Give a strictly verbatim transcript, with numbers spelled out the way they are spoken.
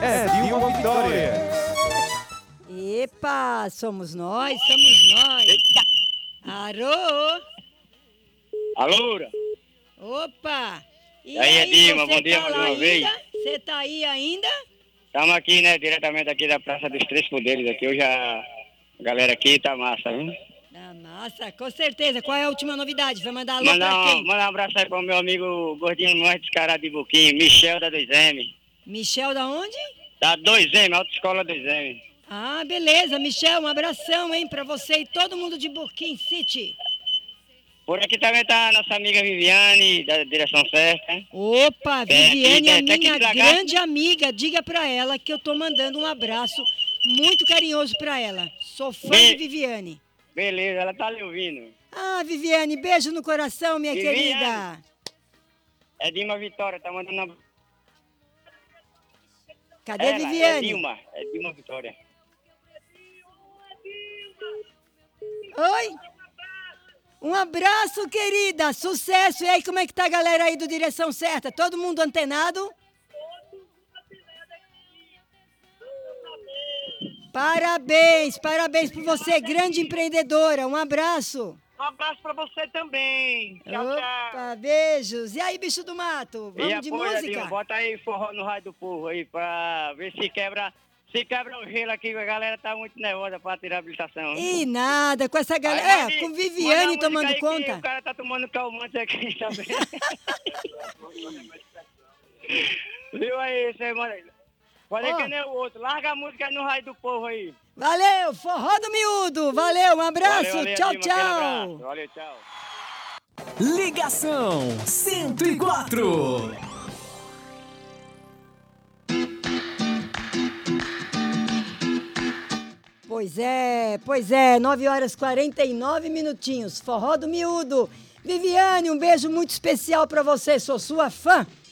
é de uma vitória. Epa, somos nós, somos nós. Alô? Alô? Opa! E aí, Edilma, bom dia mais uma vez. Você tá aí ainda? Estamos aqui, né, diretamente aqui da Praça dos Três Poderes, aqui. Hoje a galera aqui tá massa, viu? Tá massa, com certeza. Qual é a última novidade? Vai mandar alô Mandar, pra um, quem? mandar um abraço aí pro meu amigo gordinho mais descarado de Buquim, Michel da dois M. Michel da onde? Da dois M, Autoescola dois M. Ah, beleza. Michel, um abração, hein, pra você e todo mundo de Buquim City. Por aqui também tá a nossa amiga Viviane, da Direção Certa. Opa, É, Viviane é, é tem que minha tragar. grande amiga. Diga pra ela que eu tô mandando um abraço muito carinhoso pra ela. Sou fã Be- de Viviane. Beleza, ela tá lhe ouvindo. Ah, Viviane, beijo no coração, minha Viviane. querida. É Dilma Vitória, tá mandando uma... Cadê ela, Viviane? É Dilma, é Dilma Vitória. Oi? Um abraço, querida. Sucesso. E aí, como é que tá a galera aí do Direção Certa? Todo mundo antenado? Parabéns, parabéns por você, grande empreendedora. Um abraço. Um abraço pra você também. Tchau, Opa, tchau. beijos. E aí, bicho do mato? E Vamos de apoia, música? Dilma, bota aí forró no raio do povo aí pra ver se quebra, se quebra o gelo aqui, a galera tá muito nervosa pra tirar a habilitação. E nada, com essa Aí galera. mande- É, com manda a Viviane música tomando aí que conta. o cara tá tomando calmante aqui também. Viu aí, você manda. Pode Ó. que nem o outro. Larga a música no raio do povo aí. Valeu, forró do miúdo. Valeu, um abraço. Valeu, valeu, tchau, Dilma, aquele tchau. abraço. Valeu, tchau. Ligação cento e quatro. Pois é, pois é, nove horas e quarenta e nove minutinhos. Forró do miúdo. Viviane, um beijo muito especial pra você, sou sua fã.